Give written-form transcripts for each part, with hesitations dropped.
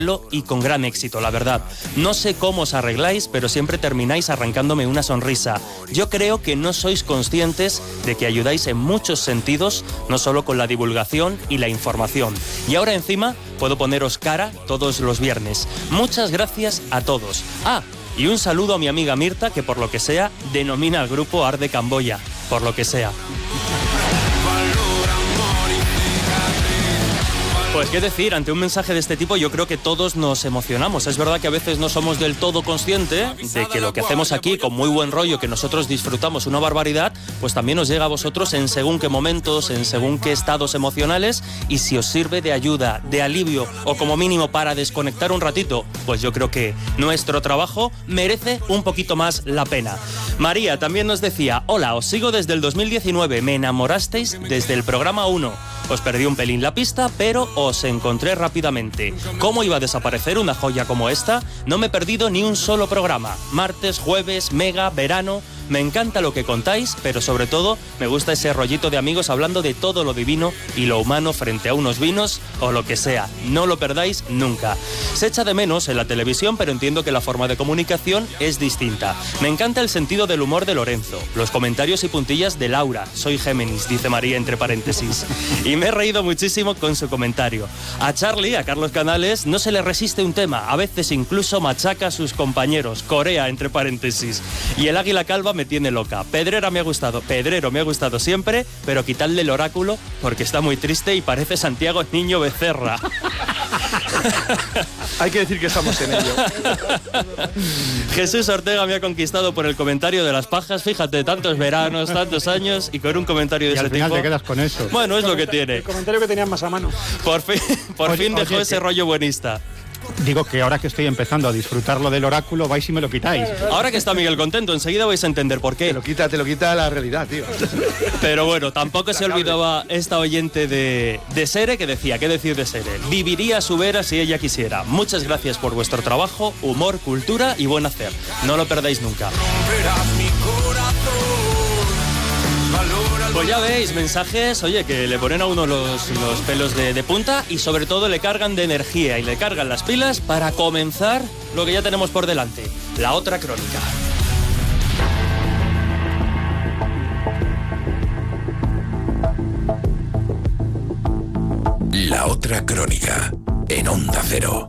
y con gran éxito, la verdad. No sé cómo os arregláis, pero siempre termináis arrancándome una sonrisa. Yo creo que no sois conscientes de que ayudáis en muchos sentidos, no solo con la divulgación y la información. Y ahora encima puedo poneros cara todos los viernes. Muchas gracias a todos. Y un saludo a mi amiga Mirta, que por lo que sea denomina al grupo Arde Camboya, por lo que sea. Pues qué decir, ante un mensaje de este tipo yo creo que todos nos emocionamos. Es verdad que a veces no somos del todo conscientes de que lo que hacemos aquí con muy buen rollo, que nosotros disfrutamos una barbaridad, pues también os llega a vosotros en según qué momentos, en según qué estados emocionales, y si os sirve de ayuda, de alivio o como mínimo para desconectar un ratito, pues yo creo que nuestro trabajo merece un poquito más la pena. María también nos decía: hola, os sigo desde el 2019, me enamorasteis desde el programa 1. Os perdí un pelín la pista, pero os encontré rápidamente. ¿Cómo iba a desaparecer una joya como esta? No me he perdido ni un solo programa. Martes, jueves, Mega, verano. Me encanta lo que contáis, pero sobre todo me gusta ese rollito de amigos hablando de todo lo divino y lo humano frente a unos vinos o lo que sea. No lo perdáis nunca. Se echa de menos en la televisión, pero entiendo que la forma de comunicación es distinta. Me encanta el sentido del humor de Lorenzo, los comentarios y puntillas de Laura. Soy Géminis, dice María entre paréntesis. Y me he reído muchísimo con su comentario. A Charlie, a Carlos Canales, no se le resiste un tema. A veces incluso machaca a sus compañeros. Corea, entre paréntesis. Y el Águila Calva me tiene loca. Pedrero me ha gustado siempre, pero quitadle el oráculo porque está muy triste y parece Santiago Niño Becerra. Hay que decir que estamos en ello. Jesús Ortega me ha conquistado por el comentario de las pajas. Fíjate, tantos veranos, tantos años y con un comentario de ese tipo. Y al final te quedas con eso. Bueno, es lo que tiene. El comentario que tenías más a mano. Por fin dejó ese rollo buenista. Digo que ahora que estoy empezando a disfrutar lo del oráculo, vais y me lo quitáis. Ahora que está Miguel contento, enseguida vais a entender por qué. Te lo quita la realidad, tío. Pero bueno, tampoco se olvidaba esta oyente de Sere, que decía: ¿qué decir de Sere? Viviría su vera si ella quisiera. Muchas gracias por vuestro trabajo, humor, cultura y buen hacer. No lo perdáis nunca. Pues ya veis, mensajes, oye, que le ponen a uno los pelos de punta y sobre todo le cargan de energía y le cargan las pilas para comenzar lo que ya tenemos por delante, la otra crónica. La otra crónica, en Onda Cero.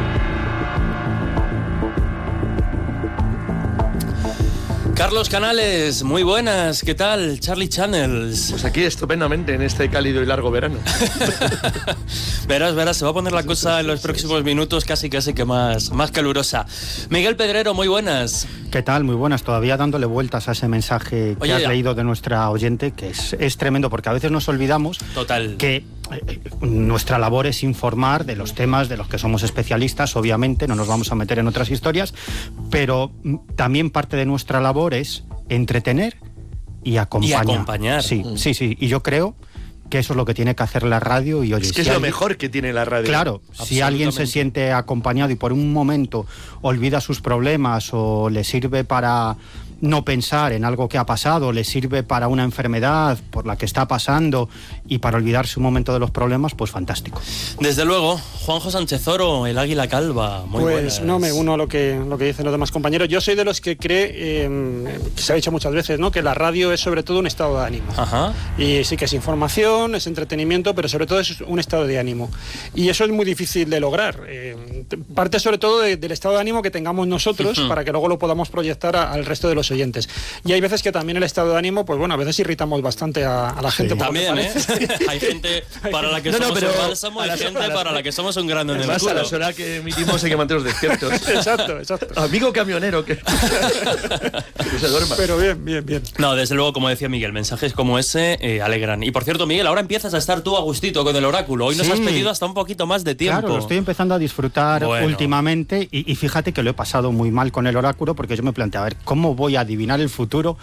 Carlos Canales, muy buenas, ¿qué tal? Charlie Channels. Pues aquí estupendamente en este cálido y largo verano. Verás, se va a poner la cosa en los próximos minutos casi que más calurosa. Miguel Pedrero, muy buenas. ¿Qué tal? Muy buenas. Todavía dándole vueltas a ese mensaje que has leído de nuestra oyente, que es tremendo, porque a veces nos olvidamos que nuestra labor es informar de los temas de los que somos especialistas. Obviamente no nos vamos a meter en otras historias, pero también parte de nuestra labor es entretener y acompañar. Sí. Y yo creo que eso es lo que tiene que hacer la radio. Y oye, es que es lo mejor que tiene la radio. Claro, si alguien se siente acompañado y por un momento olvida sus problemas o le sirve para no pensar en algo que ha pasado, le sirve para una enfermedad por la que está pasando y para olvidarse un momento de los problemas, pues fantástico. Desde luego. Juanjo Sánchez Oro, el Águila Calva, muy buenas. Pues no me uno a lo que dicen los demás compañeros. Yo soy de los que cree, que se ha dicho muchas veces, ¿no?, que la radio es sobre todo un estado de ánimo. Ajá. Y sí que es información, es entretenimiento, pero sobre todo es un estado de ánimo. Y eso es muy difícil de lograr. Parte sobre todo del estado de ánimo que tengamos nosotros para que luego lo podamos proyectar al resto de los oyentes. Y hay veces que también el estado de ánimo, pues bueno, a veces irritamos bastante a la gente. Sí, también, hay gente para la que somos un bálsamo, hay gente para la que somos un grano en el culo. A las horas que emitimos hay que mantenernos despiertos. Exacto. Amigo camionero, que se duerma. Pero bien. No, desde luego, como decía Miguel, mensajes como ese alegran. Y por cierto, Miguel, ahora empiezas a estar tú a gustito con el oráculo. Hoy nos has pedido hasta un poquito más de tiempo. Claro, lo estoy empezando a disfrutar últimamente y fíjate que lo he pasado muy mal con el oráculo, porque yo me planteé, a ver, ¿cómo voy a adivinar el futuro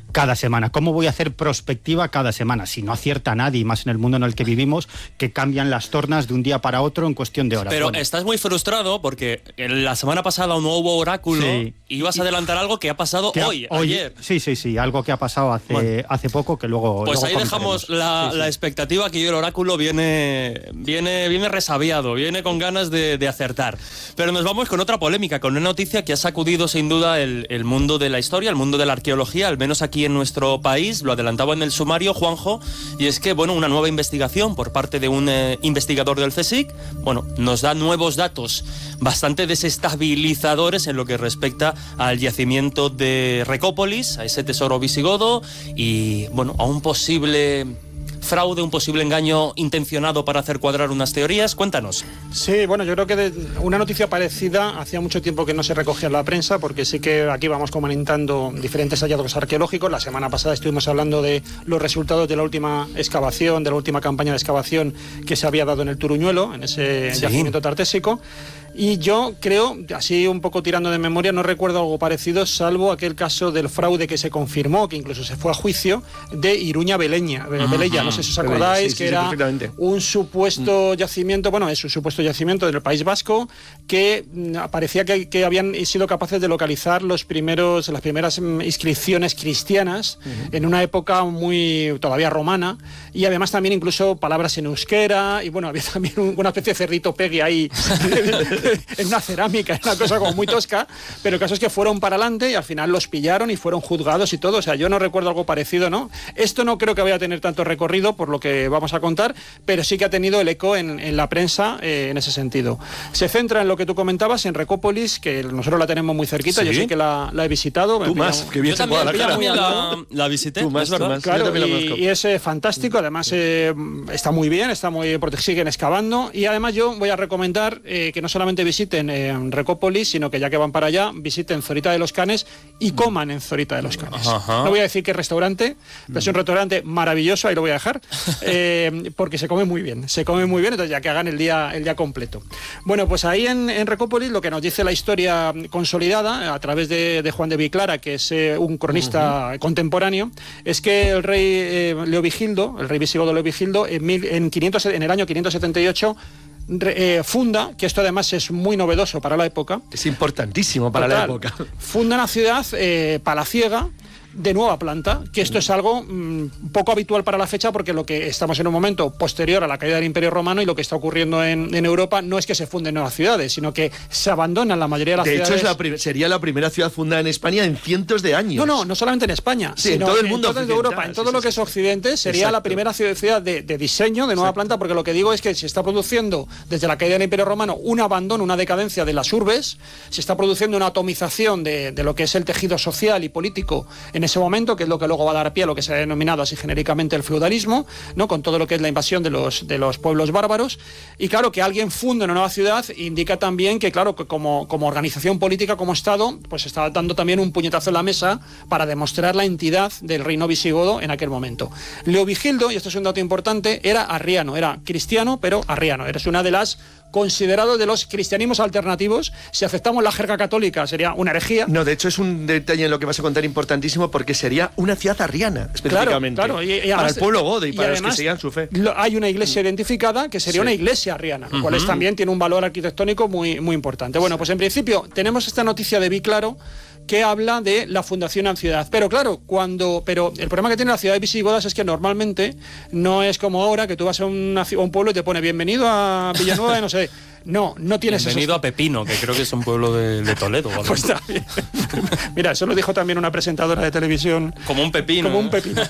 cada semana? ¿Cómo voy a hacer prospectiva cada semana? Si no acierta nadie, más en el mundo en el que vivimos, que cambian las tornas de un día para otro en cuestión de horas. Pero estás muy frustrado porque la semana pasada no hubo oráculo y ibas a adelantar algo que ha pasado ayer. Sí, algo que ha pasado hace poco que luego... Pues luego ahí dejamos la expectativa, que yo el oráculo viene resabiado, viene con ganas de acertar. Pero nos vamos con otra polémica, con una noticia que ha sacudido sin duda el mundo de la historia, el mundo de la arqueología, al menos aquí en nuestro país. Lo adelantaba en el sumario Juanjo, y es que una nueva investigación por parte de un investigador del CSIC, nos da nuevos datos bastante desestabilizadores en lo que respecta al yacimiento de Recópolis, a ese tesoro visigodo y a un posible fraude, un posible engaño intencionado para hacer cuadrar unas teorías. Cuéntanos. Sí, yo creo que una noticia parecida hacía mucho tiempo que no se recogía en la prensa, porque sí que aquí vamos comentando diferentes hallazgos arqueológicos. La semana pasada estuvimos hablando de los resultados de la última excavación, de la última campaña de excavación que se había dado en el Turuñuelo, en ese yacimiento tartésico. Y yo creo, así un poco tirando de memoria, no recuerdo algo parecido, salvo aquel caso del fraude que se confirmó, que incluso se fue a juicio, de Iruña Velella. No sé si os acordáis, que era un supuesto yacimiento, es un supuesto yacimiento del País Vasco, que parecía que habían sido capaces de localizar las primeras inscripciones cristianas en una época muy todavía romana, y además también incluso palabras en euskera, y había también una especie de cerdito Peggy ahí en una cerámica, una cosa como muy tosca, pero el caso es que fueron para adelante y al final los pillaron y fueron juzgados y todo. O sea, yo no recuerdo algo parecido, ¿no? Esto no creo que vaya a tener tanto recorrido por lo que vamos a contar, pero sí que ha tenido el eco en la prensa en ese sentido. Se centra en lo que tú comentabas, en Recópolis, que nosotros la tenemos muy cerquita. Yo sí que la he visitado. Tú más, que bien. Yo también la visité, tú más, es verdad. Claro, y es fantástico, además está muy bien, siguen excavando, y además yo voy a recomendar que no solamente visiten Recópolis, sino que ya que van para allá, visiten Zorita de los Canes y coman en Zorita de los Canes. No voy a decir qué restaurante, pero es un restaurante maravilloso, ahí lo voy a dejar, porque se come muy bien, entonces ya que hagan el día completo. Pues ahí en Recópolis lo que nos dice la historia consolidada a través de Juan de Viclara, que es un cronista contemporáneo, es que el rey Leovigildo, el rey visigodo Leovigildo, en el año 578 funda, que esto además es muy novedoso para la época. Es importantísimo para la época. Funda una ciudad palaciega de nueva planta, que esto es algo poco habitual para la fecha, porque lo que estamos en un momento posterior a la caída del Imperio Romano, y lo que está ocurriendo en Europa no es que se funden nuevas ciudades, sino que se abandonan la mayoría de las ciudades. De hecho, sería la primera ciudad fundada en España en cientos de años. No solamente en España, sino en todo el mundo, en toda Europa, en todo lo que es Occidente, sería la primera ciudad de diseño de nueva planta, porque lo que digo es que se está produciendo desde la caída del Imperio Romano un abandono, una decadencia de las urbes, se está produciendo una atomización de lo que es el tejido social y político en ese momento, que es lo que luego va a dar pie a lo que se ha denominado así genéricamente el feudalismo, ¿no? Con todo lo que es la invasión de los pueblos bárbaros. Y claro, que alguien funde una nueva ciudad indica también que, claro, que como organización política, como Estado, pues está dando también un puñetazo en la mesa para demostrar la entidad del reino visigodo en aquel momento. Leovigildo, y esto es un dato importante, era arriano, era cristiano, pero arriano. Eres una de las considerado de los cristianismos alternativos. Si aceptamos la jerga católica sería una herejía. No, de hecho es un detalle en lo que vas a contar importantísimo, porque sería una ciudad arriana, específicamente. Claro, y para además, el pueblo godo y para además, los que sigan su fe. Hay una iglesia identificada que sería una iglesia arriana, lo cual también tiene un valor arquitectónico muy, muy importante. Bueno, pues en principio tenemos esta noticia de Viclaro, que habla de la fundación en ciudad. Pero claro, pero el problema que tiene la ciudad de visigodas es que normalmente no es como ahora, que tú vas a un pueblo y te pone bienvenido a Villanueva y no sé. No tienes eso. Bienvenido a Pepino, que creo que es un pueblo de Toledo. ¿Vale? Pues está bien. Mira, eso lo dijo también una presentadora de televisión. Como un pepino. Como un pepino.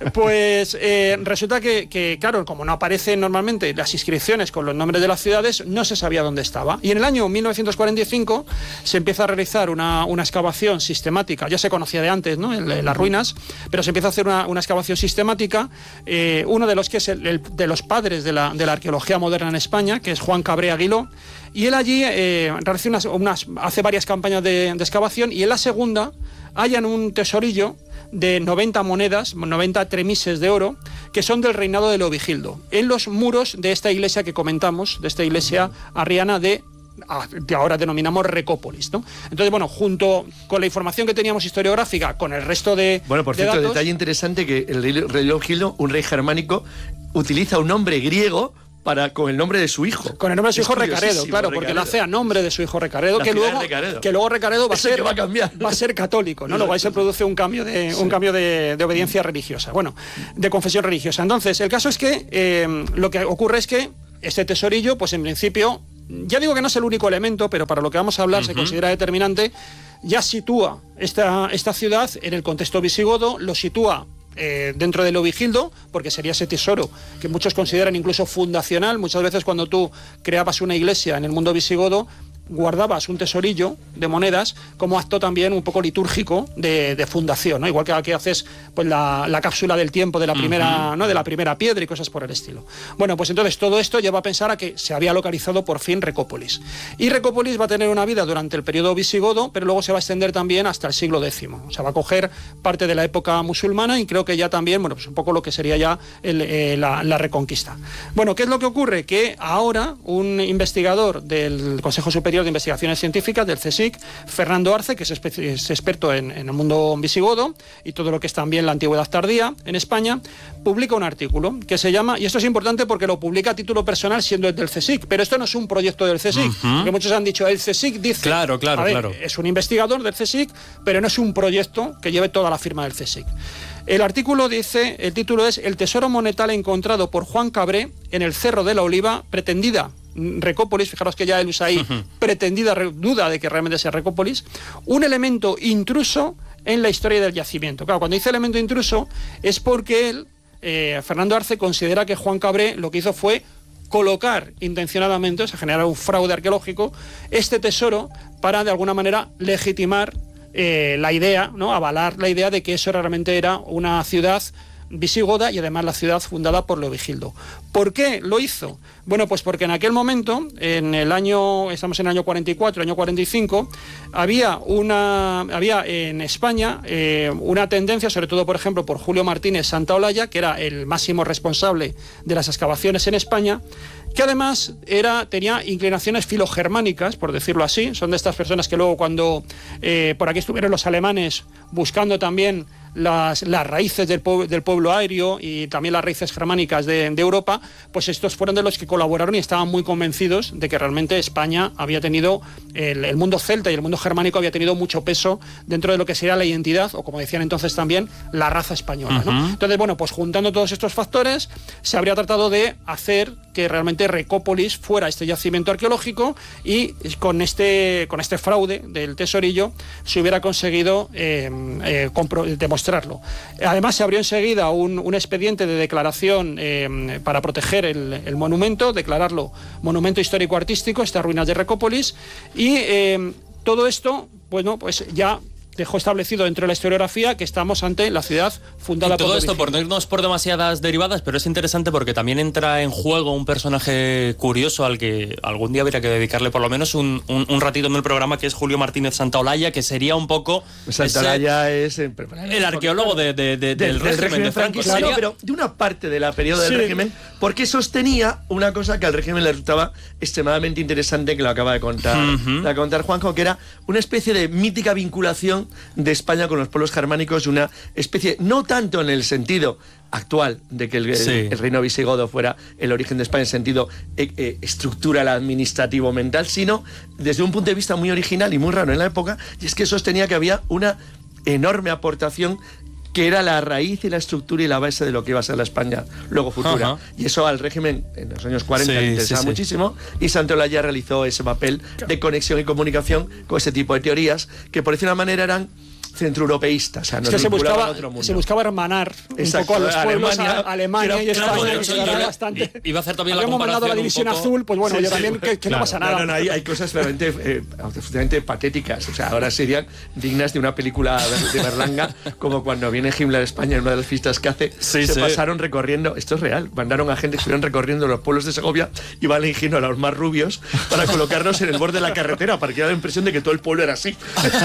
Pues resulta que, claro, como no aparecen normalmente las inscripciones con los nombres de las ciudades, no se sabía dónde estaba. Y en el año 1945 se empieza a realizar una excavación sistemática. Ya se conocía de antes, ¿no? En las ruinas, pero se empieza a hacer una excavación sistemática. Uno de los que es de los padres de la arqueología moderna en España, que es Juan Cabré Aguiló. Y él allí hace varias campañas de excavación, y en la segunda hallan un tesorillo de 90 monedas, 90 tremises de oro, que son del reinado de Leovigildo, en los muros de esta iglesia que comentamos, de esta iglesia arriana de ahora denominamos Recópolis, ¿no? Entonces, bueno, junto con la información que teníamos historiográfica, con el resto de Bueno, por cierto, datos, detalle interesante que el rey Leovigildo, un rey germánico, utiliza un nombre griego con el nombre de su hijo. Con el nombre de su hijo Recaredo, claro, porque lo hace a nombre de su hijo Recaredo, que luego Recaredo va a ser católico, ¿no? Luego ahí se produce un cambio de obediencia religiosa, bueno, de confesión religiosa. Entonces, el caso es que lo que ocurre es que este tesorillo, pues en principio, ya digo que no es el único elemento, pero para lo que vamos a hablar se considera determinante, ya sitúa esta ciudad en el contexto visigodo, lo sitúa dentro de Leovigildo, porque sería ese tesoro que muchos consideran incluso fundacional. Muchas veces cuando tú creabas una iglesia en el mundo visigodo, guardabas un tesorillo de monedas como acto también un poco litúrgico de fundación, ¿no? Igual que aquí haces pues la cápsula del tiempo de la primera, ¿no? de la primera piedra y cosas por el estilo. Bueno, pues entonces todo esto lleva a pensar a que se había localizado por fin Recópolis. Y Recópolis va a tener una vida durante el periodo visigodo, pero luego se va a extender también hasta el siglo X. O sea, va a coger parte de la época musulmana y creo que ya también, bueno, pues un poco lo que sería ya la reconquista. Bueno, ¿qué es lo que ocurre? Que ahora un investigador del Consejo Superior de Investigaciones Científicas, del CSIC, Fernando Arce, que es experto en el mundo visigodo y todo lo que es también la antigüedad tardía en España, publica un artículo que se llama, y esto es importante porque lo publica a título personal siendo del CSIC, pero esto no es un proyecto del CSIC, porque muchos han dicho, el CSIC dice, claro, es un investigador del CSIC, pero no es un proyecto que lleve toda la firma del CSIC. El artículo dice, el título es El tesoro monetal encontrado por Juan Cabré en el Cerro de la Oliva, pretendida Recópolis, fijaros que ya él usa ahí pretendida duda de que realmente sea Recópolis, un elemento intruso en la historia del yacimiento. Claro, cuando dice elemento intruso es porque él, Fernando Arce, considera que Juan Cabré lo que hizo fue colocar intencionadamente, o sea, generar un fraude arqueológico, este tesoro para de alguna manera legitimar la idea, ¿no? Avalar la idea de que eso realmente era una ciudad visigoda y además la ciudad fundada por Leovigildo. ¿Por qué lo hizo? Bueno, pues porque en aquel momento, estamos en el año 44, año 45, había en España una tendencia, sobre todo por ejemplo por Julio Martínez Santaolalla, que era el máximo responsable de las excavaciones en España, que además tenía inclinaciones filogermánicas, por decirlo así. Son de estas personas que luego cuando por aquí estuvieron los alemanes buscando también las raíces del pueblo ario y también las raíces germánicas de Europa, pues estos fueron de los que colaboraron y estaban muy convencidos de que realmente España había tenido, el mundo celta y el mundo germánico había tenido mucho peso dentro de lo que sería la identidad, o como decían entonces también, la raza española, ¿no? Entonces, bueno, pues juntando todos estos factores, se habría tratado de hacer que realmente Recópolis fuera este yacimiento arqueológico y con este fraude del tesorillo se hubiera conseguido demostrarlo. Además, se abrió enseguida un expediente de declaración para proteger el monumento, declararlo monumento histórico-artístico, estas ruinas de Recópolis, y todo esto, bueno, pues ya dejó establecido dentro de la historiografía que estamos ante la ciudad fundada por Leovigildo. Todo esto por no irnos por demasiadas derivadas, pero es interesante porque también entra en juego un personaje curioso al que algún día habría que dedicarle por lo menos un ratito en el programa, que es Julio Martínez Santaolalla, que sería un poco... Santaolalla es... el arqueólogo del régimen de Franco. Claro, pero de una parte de la periodo del régimen, porque sostenía una cosa que al régimen le resultaba extremadamente interesante, que lo acaba de contar Juanjo, que era una especie de mítica vinculación de España con los pueblos germánicos, una especie, no tanto en el sentido actual de que el reino visigodo fuera el origen de España en sentido estructural, administrativo, mental, sino desde un punto de vista muy original y muy raro en la época, y es que sostenía que había una enorme aportación que era la raíz y la estructura y la base de lo que iba a ser la España luego futura. Y eso al régimen en los años 40 le interesaba muchísimo, y Santaolalla realizó ese papel de conexión y comunicación con ese tipo de teorías que por decir una manera eran centroeuropeístas, o sea, se buscaba hermanar un poco a los pueblos, Alemania y España, bastante. Iba a hacer también habíamos mandado la división azul, pues bueno, yo también, que no pasa nada. No, hay cosas realmente absolutamente patéticas, o sea, ahora serían dignas de una película de Berlanga, como cuando viene Himmler a España en una de las fiestas que hace, pasaron recorriendo, esto es real, mandaron a gente que estuvieron recorriendo los pueblos de Segovia y van eligiendo a los más rubios para colocarnos en el borde de la carretera, para que da la impresión de que todo el pueblo era así.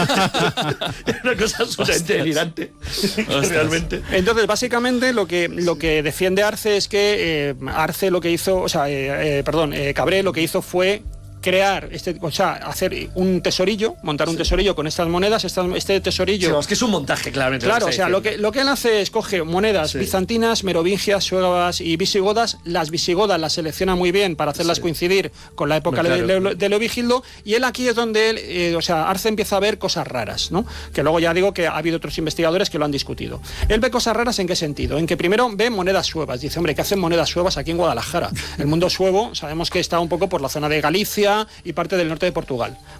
Cosa absolutamente delirante, realmente. Entonces, básicamente, lo que defiende Arce es que Arce lo que hizo, Cabré lo que hizo fue crear, hacer un tesorillo, montar un tesorillo con estas monedas, este tesorillo... Sí, es que es un montaje, claramente. Claro, o sea, lo que él hace es coge monedas bizantinas, merovingias, suevas y visigodas. Las visigodas las selecciona muy bien para hacerlas coincidir con la época de Leovigildo, y él aquí es donde él, Arce empieza a ver cosas raras, ¿no? Que luego ya digo que ha habido otros investigadores que lo han discutido. Él ve cosas raras ¿en qué sentido? En que primero ve monedas suevas. Dice, hombre, ¿qué hacen monedas suevas aquí en Guadalajara? El mundo suevo sabemos que está un poco por la zona de Galicia y parte del norte de Portugal.